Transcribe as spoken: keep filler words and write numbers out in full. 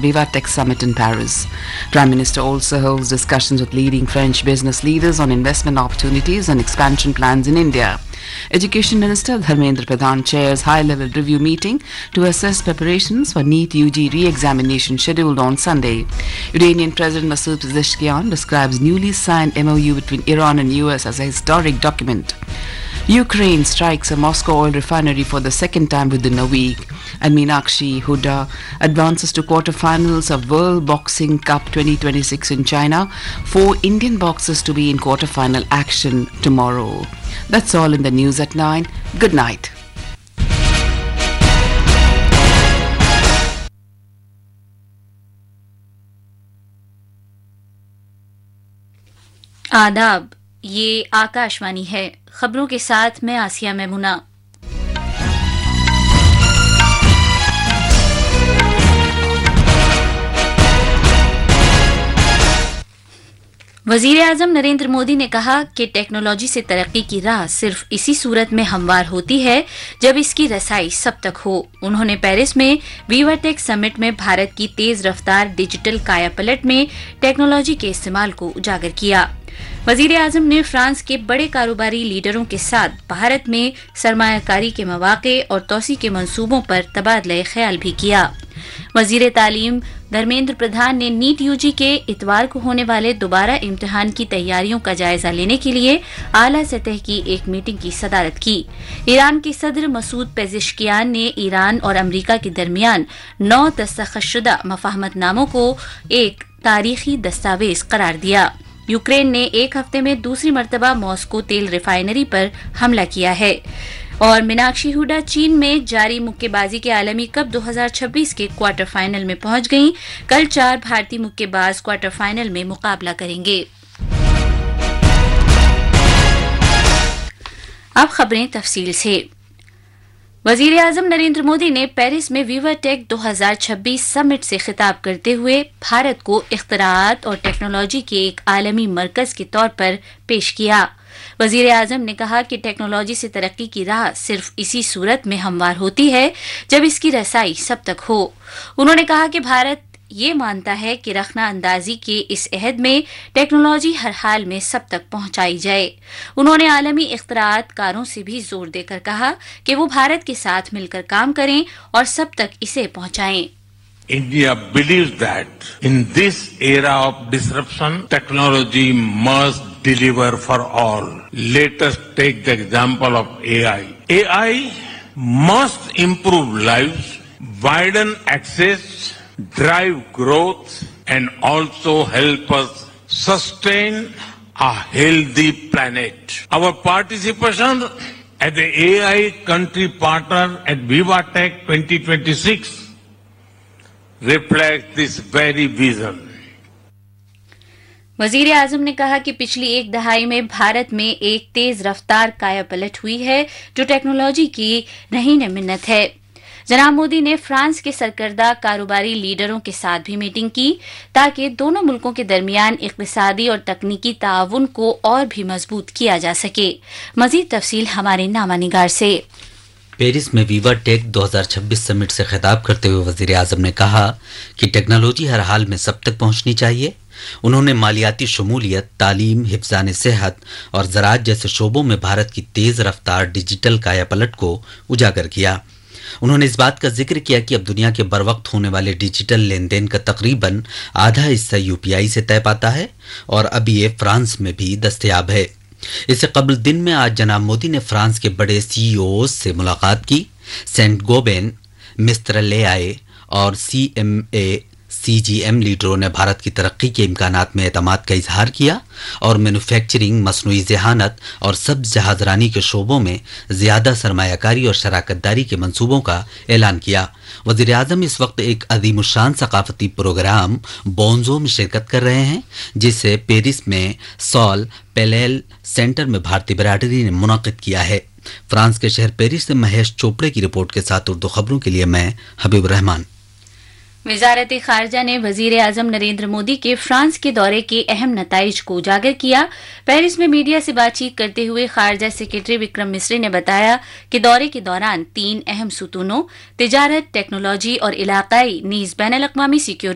VivaTech Summit in Paris. Prime Minister also holds discussions with leading French business leaders on investment opportunities and expansion plans in India. Education Minister Dharmendra Pradhan chairs high-level review meeting to assess preparations for NEET U G re-examination scheduled on Sunday. Iranian President Masoud Pezeshkian describes newly signed M O U between Iran and U S as a historic document. Ukraine strikes a Moscow oil refinery for the second time within a week, and Meenakshi Huda advances to quarterfinals of World Boxing Cup twenty twenty-six in China. Four Indian boxers to be in quarterfinal action tomorrow. That's all in the news at nine. Good night. आदाब, ये आकाशवाणी है। खबरों के साथ मैं आसिया मैमुना। वजीर आजम नरेंद्र मोदी ने कहा कि टेक्नोलॉजी से तरक्की की राह सिर्फ इसी सूरत में हमवार होती है जब इसकी रसाई सब तक हो। उन्होंने पेरिस में वीवाटेक समिट में भारत की तेज रफ्तार डिजिटल कायापलट में टेक्नोलॉजी के इस्तेमाल को उजागर किया। वजीर आजम ने फ्रांस के बड़े कारोबारी लीडरों के साथ भारत में सरमायाकारी के मौके और तोसी के मंसूबों पर तबादला ख्याल भी किया। वजीर तालीम धर्मेंद्र प्रधान ने नीट यूजी के इतवार को होने वाले दोबारा इम्तिहान की तैयारियों का जायजा लेने के लिए आला सतह की एक मीटिंग की सदारत की। ईरान के सदर मसूद पेज़ेश्कियान ने ईरान और अमरीका के दरमियान नौ दस्तखतशुदा मफाहमतनामों को एक तारीखी दस्तावेज करार दिया। यूक्रेन ने एक हफ्ते में दूसरी मर्तबा मॉस्को तेल रिफाइनरी पर हमला किया है। और मीनाक्षी हुडा चीन में जारी मुक्केबाजी के आलमी कप दो हज़ार छब्बीस के क्वार्टर फाइनल में पहुंच गईं। कल चार भारतीय मुक्केबाज क्वार्टर फाइनल में मुकाबला करेंगे। अब खबरें तफसील से। वजीर आजम नरेंद्र मोदी ने पेरिस में वीवाटेक दो हज़ार छब्बीस समिट से खिताब करते हुए भारत को इख्तराआत और टेक्नोलॉजी के एक आलमी मरकज के तौर पर पेश किया। वजीर आजम ने कहा कि टेक्नोलॉजी से तरक्की की राह सिर्फ इसी सूरत में हमवार होती है जब इसकी रसाई सब तक हो। उन्होंने कहा कि भारत ये मानता है कि रखना अंदाजी के इस अहद में टेक्नोलॉजी हर हाल में सब तक पहुंचाई जाए। उन्होंने आलमी इख्तराआत कारों से भी जोर देकर कहा कि वो भारत के साथ मिलकर काम करें और सब तक इसे पहुंचाएं। India believes that in this era of disruption, technology must deliver for all. Let us take the example of A I. A I must improve lives, widen access, drive growth, and also help us sustain a healthy planet. Our participation as the A I country partner at VivaTech twenty twenty-six reflects this very vision. वजीर आजम ने कहा कि पिछली एक दहाई में भारत में एक तेज रफ्तार कायापलट हुई है जो टेक्नोलॉजी की रहीन मिन्नत है। जनाब मोदी ने फ्रांस के सरकर्दा कारोबारी लीडरों के साथ भी मीटिंग की ताकि दोनों मुल्कों के दरमियान इक्तिसादी और तकनीकी ताउन को और भी मजबूत किया जा सके। मजीद तफसील हमारे नामानिगार से। पेरिस में वीवाटेक दो हज़ार छब्बीस समिट से खिताब करते हुए वजीर आजम ने कहा कि टेक्नोलॉजी हर हाल में सब तक पहुंचनी चाहिए। उन्होंने मालियाती शमूलियत, तालीम, हिफ्ज़ान सेहत और ज़राअत जैसे शोबों में भारत की तेज रफ्तार डिजिटल कायापलट को उजागर किया। उन्होंने इस बात का जिक्र किया कि अब दुनिया के बर वक्त होने वाले डिजिटल लेन देन का तकरीबन आधा हिस्सा यूपीआई से तय पाता है और अब ये फ्रांस में भी दस्तयाब है। इससे कबल दिन में आज जनाब मोदी ने फ्रांस के बड़े सीईओ से मुलाकात की। सेंट गोबेन, मिस्टर ले आए और C M A C G M लीडरों ने भारत की तरक्की के इम्कानात में एतमाद का इजहार किया और मैन्युफैक्चरिंग, मसनूई ज़हानत और सब्ज़ जहाज़रानी के शोबों में ज़्यादा सरमायाकारी और शराकतदारी के मंसूबों का ऐलान किया। वज़ीर आज़म इस वक्त एक अज़ीमुश्शान सकाफती प्रोग्राम बोंजो में शिरकत कर रहे हैं जिसे पेरिस में सॉल पेलेल सेंटर में भारतीय बिरादरी ने मुनक़िद किया है। फ्रांस के शहर पेरिस से महेश चोपड़े की रिपोर्ट के साथ उर्दू खबरों के लिए मैं हबीब रहमान। वजारत खारजा ने वजीर आजम नरेंद्र मोदी के फ्रांस के दौरे के अहम नताइज को उजागर किया। पेरिस में मीडिया से बातचीत करते हुए खारजा सेक्रेटरी विक्रम मिस्री ने बताया कि दौरे के दौरान तीन अहम सुतूनों तिजारत, टेक्नोलॉजी और इलाकाई नीज बैनुल अक़वामी सिक्योरिटी